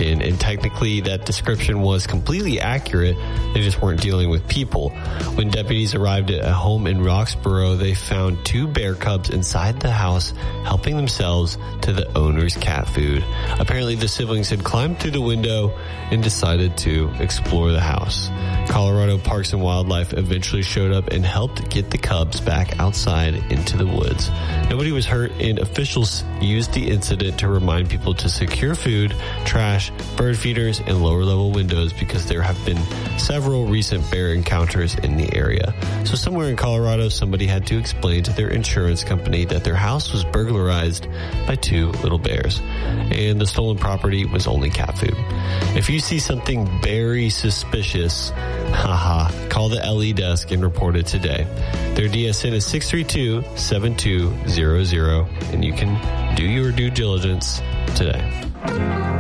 broken, and technically that description was completely accurate. They just weren't dealing with people. When deputies arrived at a home in Roxborough, they found 2 bear cubs inside the house helping themselves to the owner's cat food. Apparently the siblings had climbed through the window and decided to explore the house. Colorado Parks and Wildlife eventually showed up and helped get the cubs back outside into the woods. Nobody was hurt, and officials used the incident to remind people to secure food, trash, bird feeders, and lower level windows because there have been several recent bear encounters in the area. So somewhere in Colorado, somebody had to explain to their insurance company that their house was burglarized by 2 little bears, and the stolen property was only cat food. If you see something very suspicious, call the LE desk and report it today. Their DSN is 632-7200, and you can do your due diligence today.